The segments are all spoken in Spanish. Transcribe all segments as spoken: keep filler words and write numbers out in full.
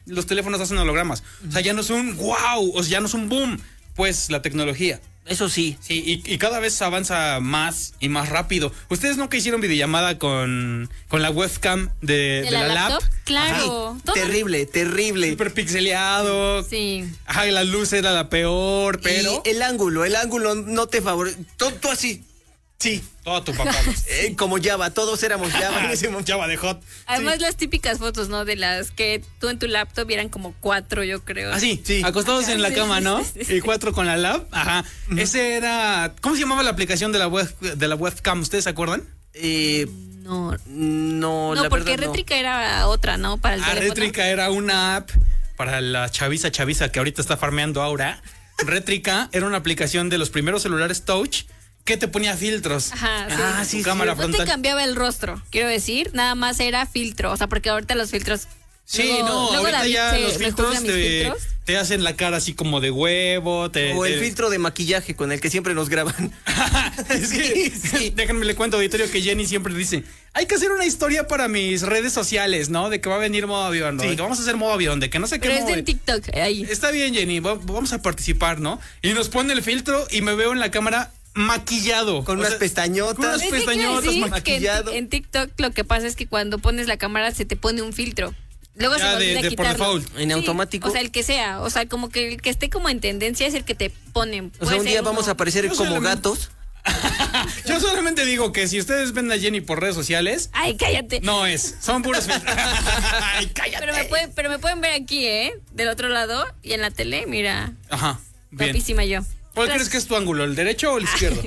los teléfonos hacen hologramas. O sea, ya no es un wow, o sea, ya no es un boom, pues la tecnología. Eso sí. Sí, y, y cada vez avanza más y más rápido. ¿Ustedes nunca hicieron videollamada con, con la webcam de, ¿De, de la, la laptop? lap? Claro. Ay, terrible, terrible. Súper pixeleado. Sí. Ajá, y la luz era la peor, pero... Y el ángulo, el ángulo no te favorece. Tú, tú así. Sí, todo tu papá. Eh, como Java, todos éramos Java en ese momento. Java de hot. Además, Sí. las típicas fotos, ¿no? De las que tú en tu laptop eran como cuatro, yo creo. Ah, sí, Sí. acostados en la Sí, cama, sí, ¿no? sí, sí. Y cuatro con la lab. Ajá. Ese era... ¿Cómo se llamaba la aplicación de la web de la webcam? ¿Ustedes se acuerdan? Eh, No. no, No, la porque verdad no. Rétrica era otra, ¿no? Para el Ah, teléfono. Rétrica era una app para la chaviza chaviza que ahorita está farmeando ahora. Rétrica era una aplicación de los primeros celulares touch que te ponía filtros. Ajá, sí. Ah, Su sí, cámara sí. No te frontal. cambiaba el rostro, quiero decir, nada más era filtro, o sea, porque ahorita los filtros... Sí, luego- no, luego ahorita David ya se los filtros rejuzga mis te, filtros. te hacen la cara así como de huevo. Te, O el te- filtro de maquillaje con el que siempre nos graban. Es que, Sí. déjenme le cuento, auditorio, que Jenny siempre dice, hay que hacer una historia para mis redes sociales, ¿no? De que va a venir modo avión, ¿no? Sí. De que vamos a hacer modo avión, de que no sé qué Pero es modo- de en TikTok, ahí. Está bien, Jenny, va- vamos a participar, ¿no? Y nos pone el filtro y me veo en la cámara maquillado. Con O unas sea, pestañotas. con unas Es que quiero pestañotas, decir que en, maquillado. en TikTok lo que pasa es que cuando pones la cámara se te pone un filtro. Luego Ya, se de- olvida de por quitarlo. default. En automático. O sea, el que sea. O sea, como que el que esté como en tendencia es el que te ponen. O sea, Puede un ser día vamos uno- a aparecer Yo como solamente- gatos. Yo solamente digo que si ustedes ven a Jenny por redes sociales, Ay, cállate. no es, son puros filtros. Ay, cállate. Pero me, pueden, pero me pueden ver aquí, ¿eh? Del otro lado y en la tele, mira. Ajá, bien. Guapísima yo. ¿Cuál Tras- crees que es tu ángulo, el derecho o el izquierdo?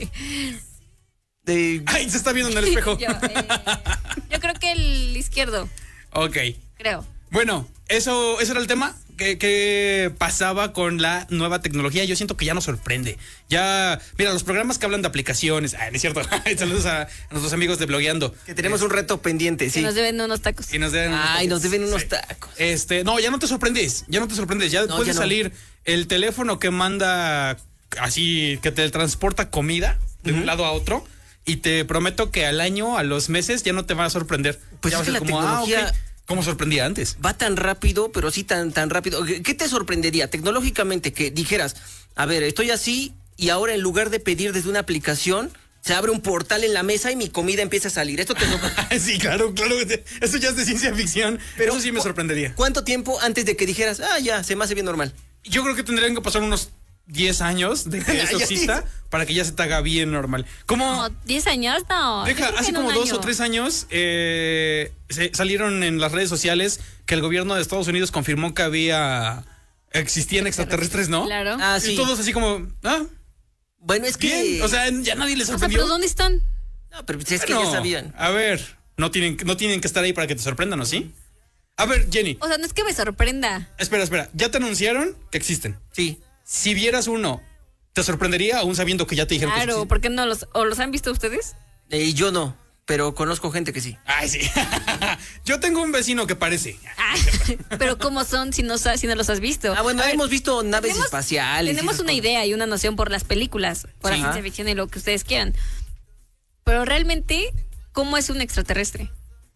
De... Ay, se está viendo en el espejo. Yo, eh, yo creo que el izquierdo, Ok. creo. Bueno, eso, eso era el tema. ¿Qué, qué pasaba con la nueva tecnología? Yo siento que ya nos sorprende. Ya, mira, los programas que hablan de aplicaciones. Ay, no es cierto. Saludos a, a nuestros amigos de Blogueando. Que tenemos un reto pendiente, Que sí. nos deben unos tacos. Y nos deben Ay, nos deben unos Sí. tacos. Este, no, ya no te sorprendes. Ya no te sorprendes. Ya No, puede ya no. salir el teléfono que manda así, que te transporta comida de un lado a otro. Y te prometo que al año, a los meses, ya no te va a sorprender. Pues ya es va a que ser la como, ah, tecnología- ok. ¿Cómo sorprendía antes? Va tan rápido, pero sí tan, tan rápido. ¿Qué qué te sorprendería tecnológicamente que dijeras, a ver, estoy así y ahora en lugar de pedir desde una aplicación, se abre un portal en la mesa y mi comida empieza a salir? Esto te sorprende. Sí, claro, claro. Eso ya es de ciencia ficción. Pero eso sí me ¿cu- sorprendería. ¿Cuánto tiempo antes de que dijeras, ah, ya, se me hace bien normal? Yo creo que tendrían que pasar unos diez años de que eso Ya, exista para que ya se te haga bien normal. ¿Cómo? No, ¿diez años? No. Deja, yo creo que hace en como un dos año. o tres años eh, se salieron en las redes sociales que el gobierno de Estados Unidos confirmó que había existían extraterrestres, ¿no? Claro. Ah, Y sí. todos así como, ah, Bueno, es que... bien. O sea, ya nadie les O sea, sorprendió. ¿pero dónde están? No, pero es que Bueno, ya sabían. A ver, no tienen, no tienen que estar ahí para que te sorprendan, ¿o sí? A ver, Jenny, O sea, no es que me sorprenda. espera, espera. Ya te anunciaron que existen. Sí. Si vieras uno, ¿te sorprendería aún sabiendo que ya te dijeron que Claro, existen? ¿por qué no los, o los han visto ustedes? Eh, yo no, pero conozco gente que sí. Ay, sí. Yo tengo un vecino que parece. Ah, pero ¿cómo son si no, sa- si no los has visto? Ah, bueno, A ver, hemos visto naves tenemos- espaciales. y Tenemos esas una cosas. idea y una noción por las películas, por la Sí. ciencia ficción y lo que ustedes quieran. Pero realmente, ¿cómo es un extraterrestre?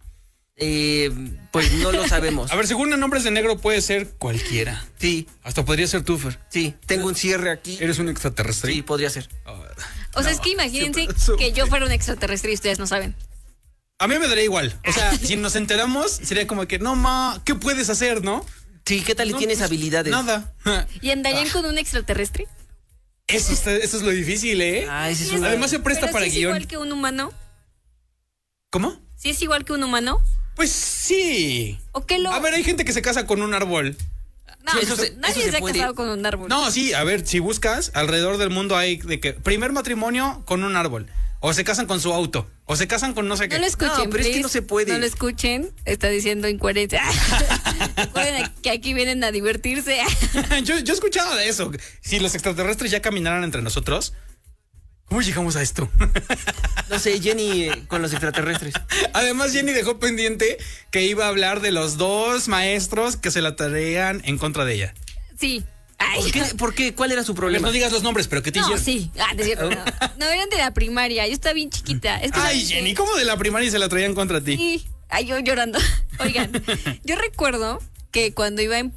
Eh, pues no lo sabemos. A ver, según en Nombres de Negro puede ser cualquiera. Sí, Hasta podría ser tú, Fer. sí, tengo un cierre aquí. ¿Eres un extraterrestre? Sí, podría ser. Oh, O sea, no, es que imagínense siempre supe. que yo fuera un extraterrestre y ustedes no saben. A mí me daría igual. O sea, si nos enteramos, sería como que, no, ma, ¿qué puedes hacer, no? Sí, ¿qué tal y No, tienes pues, habilidades? Nada. ¿Y andarían con un extraterrestre? Eso, está- eso es lo difícil, ¿eh? Ah, ese es Sí, una... Además se presta Pero para si es guión. igual que un humano. ¿Cómo? ¿Sí es igual que un humano? Pues sí. ¿O qué lo...? A ver, hay gente que se casa con un árbol. no, sí, eso se- nadie eso se se ha puede. casado con un árbol. No, sí, a ver, si buscas, alrededor del mundo hay de que primer matrimonio con un árbol. O se casan con su auto. O se casan con no sé qué. No lo escuchen, No, pero es que please. no se puede. No lo escuchen, está diciendo incoherencia. Recuerden que aquí vienen a divertirse. yo, yo he escuchado de eso. Si los extraterrestres ya caminaran entre nosotros, ¿cómo llegamos a esto? No sé, Jenny eh, con los extraterrestres. Además, Jenny dejó pendiente que iba a hablar de los dos maestros que se la tarean en contra de ella. Sí. Ay, ¿Por qué? ¿Por qué? ¿Cuál era su problema? No digas los nombres, pero que te no, hicieron. sí. Ah, no es cierto, no. No, eran de la primaria. Yo estaba bien chiquita. Es que Ay, ¿saben qué? Jenny, ¿cómo de la primaria se la traían contra ti? Sí. Ay, yo llorando. Oigan, yo recuerdo que cuando iba en